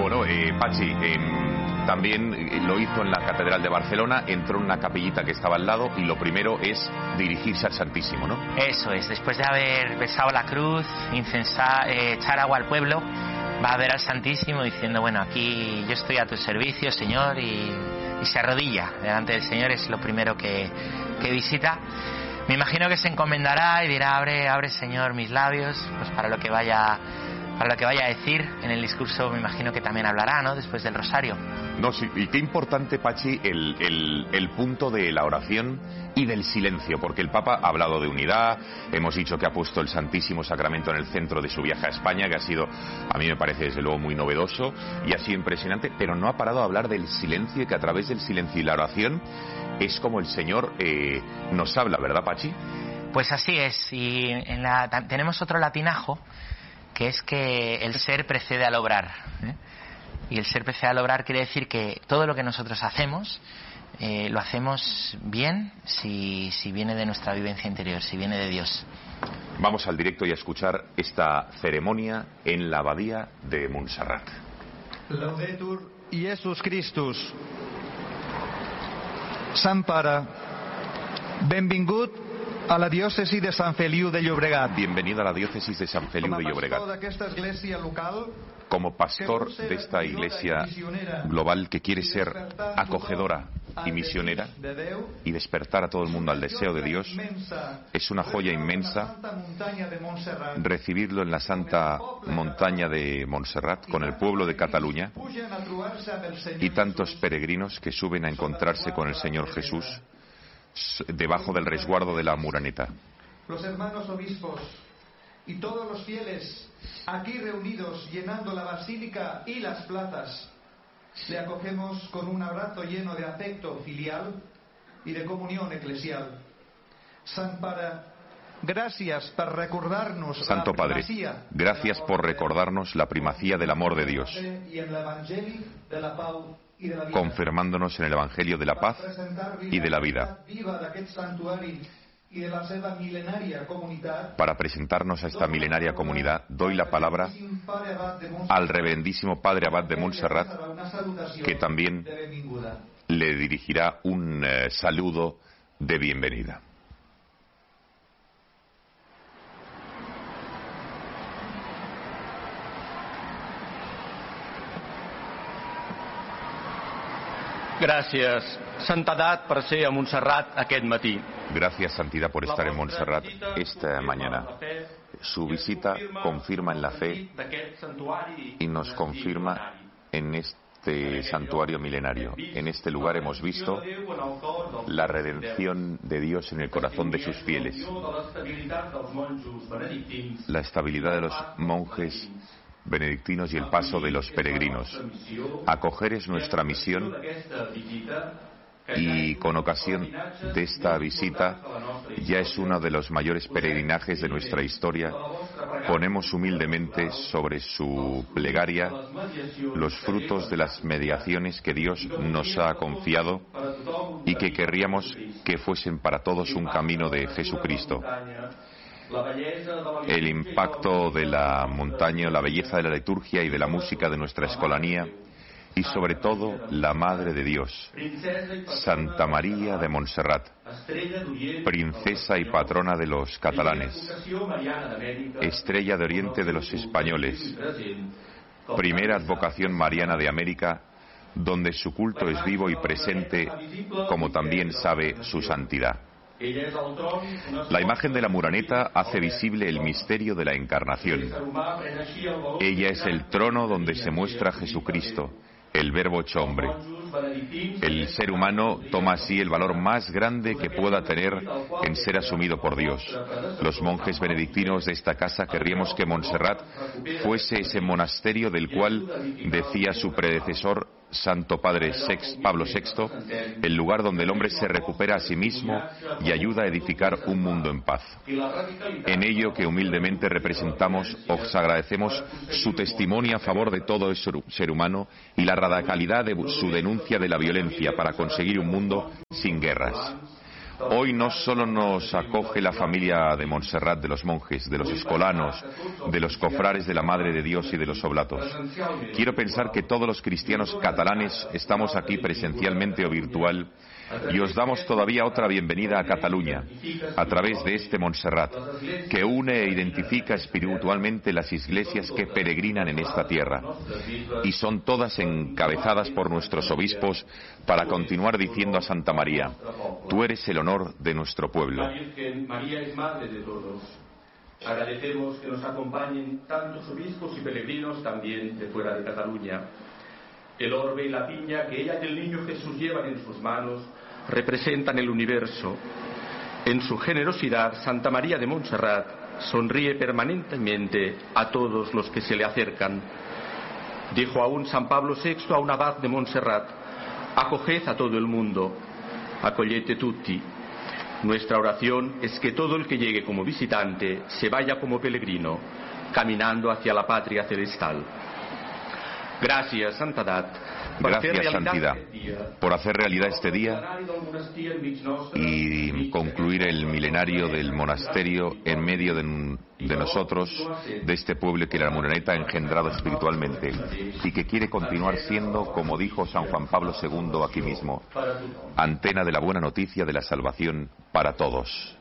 Bueno, Pachi, también lo hizo en la Catedral de Barcelona, entró en una capillita que estaba al lado y lo primero es dirigirse al Santísimo, ¿no? Eso es, después de haber besado la cruz, echar agua al pueblo, va a ver al Santísimo diciendo, bueno, aquí yo estoy a tu servicio, Señor, y se arrodilla delante del Señor, es lo primero que visita. Me imagino que se encomendará y dirá, abre Señor mis labios, pues para lo que vaya a decir. En el discurso me imagino que también hablará, ¿no?, después del rosario. No, sí, y qué importante, Pachi, el punto de la oración y del silencio, porque el Papa ha hablado de unidad, hemos dicho que ha puesto el Santísimo Sacramento en el centro de su viaje a España, que ha sido, a mí me parece desde luego muy novedoso y ha sido impresionante, pero no ha parado de hablar del silencio y que a través del silencio y la oración es como el Señor nos habla, ¿verdad, Pachi? Pues así es, y tenemos otro latinajo, que es que el ser precede al obrar, ¿eh? Y el ser precede al obrar quiere decir que todo lo que nosotros hacemos lo hacemos bien si viene de nuestra vivencia interior, si viene de Dios. Vamos al directo y a escuchar esta ceremonia en la abadía de Montserrat. Laudetur Iesus Christus. Sant Pare, benvingut a la diòcesi de Sant Feliu de Llobregat. Bienvenido a la diócesis de San Feliu de Llobregat. Como pastor de esta iglesia global que quiere ser acogedora y misionera y despertar a todo el mundo al deseo de Dios, es una joya inmensa recibirlo en la Santa Montaña de Montserrat con el pueblo de Cataluña y tantos peregrinos que suben a encontrarse con el Señor Jesús debajo del resguardo de la Muraneta. Los hermanos obispos y todos los fieles aquí reunidos llenando la basílica y las plazas, le acogemos con un abrazo lleno de afecto filial y de comunión eclesial. Sant Pare, gracias por recordarnos Santo Padre, gracias por recordarnos la primacía del amor de Dios, confirmándonos en el Evangelio de la paz y de la vida, para presentarnos a esta milenaria comunidad. Doy la palabra al reverendísimo Padre Abad de Montserrat, que también le dirigirá un saludo de bienvenida. Gràcies, Santedat, per ser a Montserrat aquest matí. Gracias, Santidad, por estar en Montserrat esta mañana. Su visita confirma en la fe y nos confirma en este santuario milenario. En este lugar hemos visto la redención de Dios en el corazón de sus fieles, la estabilidad de los monjes benedictinos y el paso de los peregrinos. Acoger es nuestra misión y con ocasión de esta visita ya es uno de los mayores peregrinajes de nuestra historia. Ponemos humildemente sobre su plegaria los frutos de las mediaciones que Dios nos ha confiado y que querríamos que fuesen para todos un camino de Jesucristo. El impacto de la montaña, la belleza de la liturgia y de la música de nuestra escolanía y sobre todo la Madre de Dios, Santa María de Montserrat, princesa y patrona de los catalanes, estrella de oriente de los españoles, primera advocación mariana de América, donde su culto es vivo y presente, como también sabe su santidad. La imagen de la Muraneta hace visible el misterio de la encarnación. Ella es el trono donde se muestra Jesucristo, el Verbo hecho hombre. El ser humano toma así el valor más grande que pueda tener en ser asumido por Dios. Los monjes benedictinos de esta casa querríamos que Montserrat fuese ese monasterio del cual decía su predecesor Santo Padre Pablo VI, el lugar donde el hombre se recupera a sí mismo y ayuda a edificar un mundo en paz. En ello que humildemente representamos, os agradecemos su testimonio a favor de todo ser humano y la radicalidad de su denuncia de la violencia para conseguir un mundo sin guerras. Hoy no solo nos acoge la familia de Montserrat, de los monjes, de los escolanos, de los cofrares de la Madre de Dios y de los oblatos. Quiero pensar que todos los cristianos catalanes estamos aquí presencialmente o virtual y os damos todavía otra bienvenida a Cataluña a través de este Montserrat, que une e identifica espiritualmente las iglesias que peregrinan en esta tierra, y son todas encabezadas por nuestros obispos para continuar diciendo a Santa María: tú eres el honor de nuestro pueblo. La Virgen María es madre de todos. Agradecemos que nos acompañen tantos obispos y peregrinos también de fuera de Cataluña. El orbe y la piña que ella y el niño Jesús llevan en sus manos representan el universo. En su generosidad, Santa María de Montserrat sonríe permanentemente a todos los que se le acercan. Dijo aún San Pablo VI a un abad de Montserrat: acoged a todo el mundo, acogliete tutti. Nuestra oración es que todo el que llegue como visitante se vaya como peregrino, caminando hacia la patria celestial. Gracias, Santidad, por hacer realidad este día y concluir el milenario del monasterio en medio de nosotros, de este pueblo que la Moreneta ha engendrado espiritualmente y que quiere continuar siendo, como dijo San Juan Pablo II aquí mismo, antena de la buena noticia de la salvación para todos.